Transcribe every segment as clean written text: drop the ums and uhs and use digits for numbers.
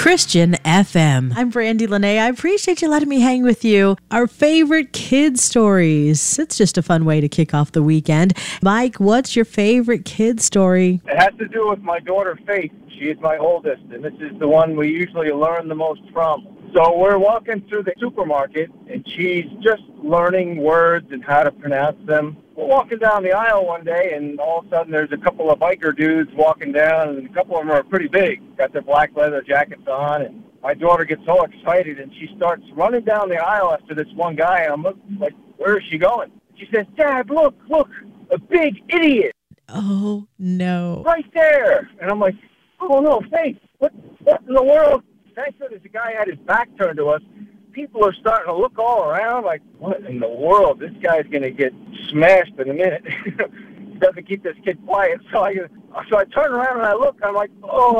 Christian FM. I'm Brandy Lene. I appreciate you letting me hang with you. Our favorite kid stories. It's just a fun way to kick off the weekend. Mike, what's your favorite kid story? It has to do with my daughter, Faith. She is my oldest, and this is the one we usually learn the most from. So we're walking through the supermarket, and she's just learning words and how to pronounce them. We're walking down the aisle one day, and all of a sudden there's a couple of biker dudes walking down, and a couple of them are pretty big, got their black leather jackets on, and my daughter gets so excited, and she starts running down the aisle after this one guy, and I'm looking like, where is she going? She says, Dad, look, a big idiot. Oh, no. Right there. And I'm like, oh, no, Faith, what in the world? Thanks for this guy had his back turned to us. People are starting to look all around like, what in the world? This guy's going to get smashed in a minute. He doesn't keep this kid quiet. So I turn around and I look. I'm like,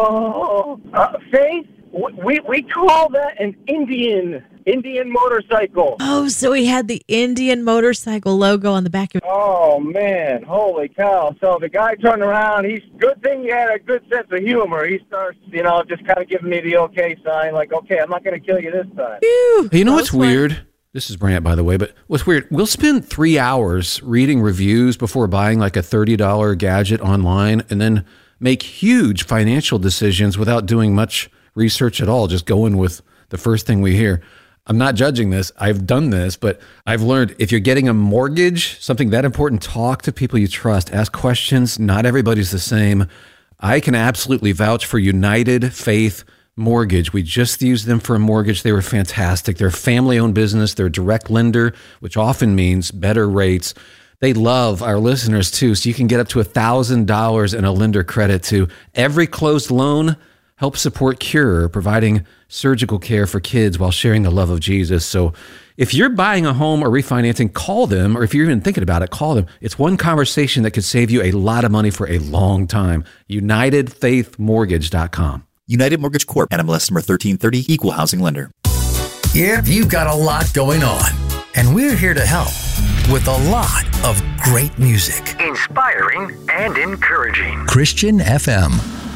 Faith, we call that an Indian motorcycle. Oh, so he had the Indian motorcycle logo on the back of it. Oh, man. Holy cow. So the guy turned around. Good thing he had a good sense of humor. He starts, just kind of giving me the okay sign, like, okay, I'm not going to kill you this time. Phew, you know what's weird? This is Brant, by the way, but what's weird, we'll spend 3 hours reading reviews before buying like a $30 gadget online and then make huge financial decisions without doing much research at all, just going with the first thing we hear. I'm not judging this. I've done this, but I've learned if you're getting a mortgage, something that important, talk to people you trust, ask questions. Not everybody's the same. I can absolutely vouch for United Faith Mortgage. We just used them for a mortgage. They were fantastic. They're a family-owned business. They're a direct lender, which often means better rates. They love our listeners too, so you can get up to $1,000 in a lender credit to every closed loan. Help support Cure, providing surgical care for kids while sharing the love of Jesus. So if you're buying a home or refinancing, call them, or if you're even thinking about it, call them. It's one conversation that could save you a lot of money for a long time. UnitedFaithMortgage.com. United Mortgage Corp. NMLS number 1330, Equal Housing Lender. Yep, you've got a lot going on, and we're here to help with a lot of great music. Inspiring and encouraging. Christian FM.